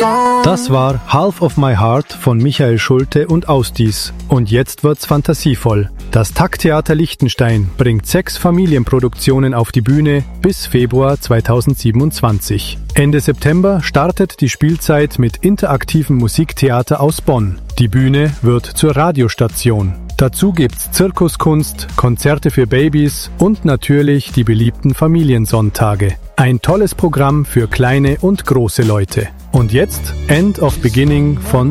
Das war Half of My Heart von Michael Schulte und Ausdies. Und jetzt wird's fantasievoll. Das Takttheater Liechtenstein bringt 6 Familienproduktionen auf die Bühne bis Februar 2027. Ende September startet die Spielzeit mit interaktivem Musiktheater aus Bonn. Die Bühne wird zur Radiostation. Dazu gibt's Zirkuskunst, Konzerte für Babys und natürlich die beliebten Familiensonntage. Ein tolles Programm für kleine und große Leute. Und jetzt End of Beginning von